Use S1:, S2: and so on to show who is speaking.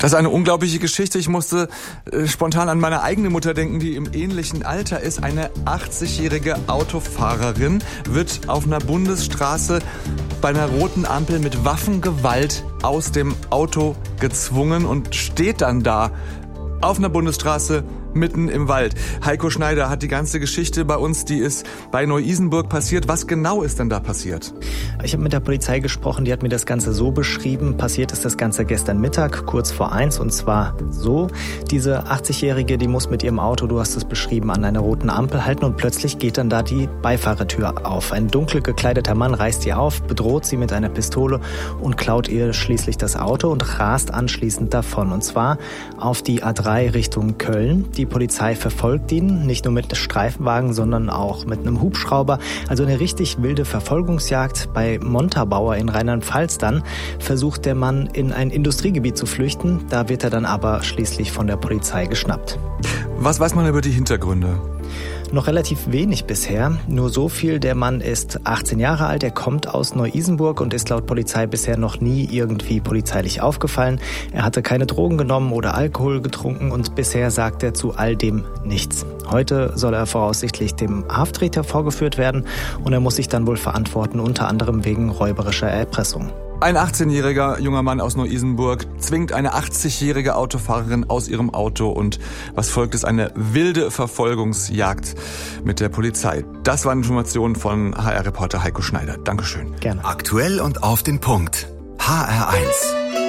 S1: Das ist eine unglaubliche Geschichte. Ich musste spontan an meine eigene Mutter denken, die im ähnlichen Alter ist. Eine 80-jährige Autofahrerin wird auf einer Bundesstraße bei einer roten Ampel mit Waffengewalt aus dem Auto gezwungen und steht dann da auf einer Bundesstraße mitten im Wald. Heiko Schneider hat die ganze Geschichte bei uns, die ist bei Neu-Isenburg passiert. Was genau ist denn da passiert?
S2: Ich habe mit der Polizei gesprochen, die hat mir das Ganze so beschrieben. Passiert ist das Ganze gestern Mittag, kurz vor 1, und zwar so. Diese 80-Jährige, die muss mit ihrem Auto, du hast es beschrieben, an einer roten Ampel halten und plötzlich geht dann da die Beifahrertür auf. Ein dunkel gekleideter Mann reißt sie auf, bedroht sie mit einer Pistole und klaut ihr schließlich das Auto und rast anschließend davon. Und zwar auf die A3 Richtung Köln. Die Polizei verfolgt ihn, nicht nur mit Streifenwagen, sondern auch mit einem Hubschrauber. Also eine richtig wilde Verfolgungsjagd. Bei Montabaur in Rheinland-Pfalz dann versucht der Mann in ein Industriegebiet zu flüchten. Da wird er dann aber schließlich von der Polizei geschnappt.
S1: Was weiß man über die Hintergründe?
S2: Noch relativ wenig bisher. Nur so viel, der Mann ist 18 Jahre alt, er kommt aus Neu-Isenburg und ist laut Polizei bisher noch nie irgendwie polizeilich aufgefallen. Er hatte keine Drogen genommen oder Alkohol getrunken und bisher sagt er zu all dem nichts. Heute soll er voraussichtlich dem Haftrichter vorgeführt werden und er muss sich dann wohl verantworten, unter anderem wegen räuberischer Erpressung.
S1: Ein 18-jähriger junger Mann aus Neu-Isenburg zwingt eine 80-jährige Autofahrerin aus ihrem Auto und was folgt, ist eine wilde Verfolgungsjagd mit der Polizei. Das waren Informationen von HR-Reporter Heiko Schneider. Dankeschön.
S2: Gerne.
S3: Aktuell und auf den Punkt. HR1.